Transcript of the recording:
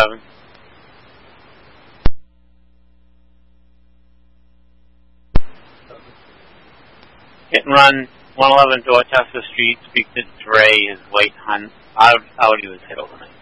111. Hit and run, 111 Dorchester Street. Speak to Dre. His white Audi was hit overnight.